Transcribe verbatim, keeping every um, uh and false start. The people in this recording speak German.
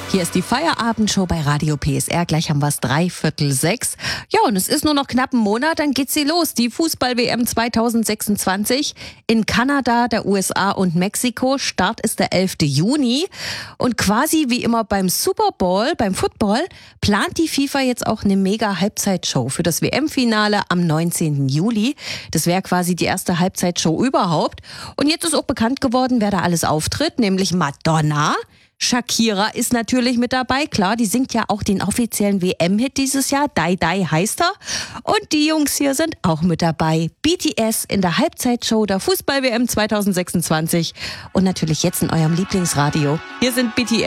Hier ist die Feierabendshow bei Radio P S R. Gleich haben wir es dreiviertel sechs. Ja, und es ist nur noch knapp ein Monat, dann geht sie los. Die Fußball-W M zwanzig sechsundzwanzig in Kanada, der U S A und Mexiko. Start ist der elften Juni. Und quasi wie immer beim Super Bowl, beim Football, plant die FIFA jetzt auch eine Mega-Halbzeitshow für das W M-Finale am neunzehnten Juli. Das wäre quasi die erste Halbzeitshow überhaupt. Und jetzt ist auch bekannt geworden, wer da alles auftritt, nämlich Madonna. Shakira ist natürlich mit dabei, klar, die singt ja auch den offiziellen W M-Hit dieses Jahr, Die Die heißt er. Und die Jungs hier sind auch mit dabei. B T S in der Halbzeitshow der Fußball-W M zwanzig sechsundzwanzig und natürlich jetzt in eurem Lieblingsradio. Hier sind B T S.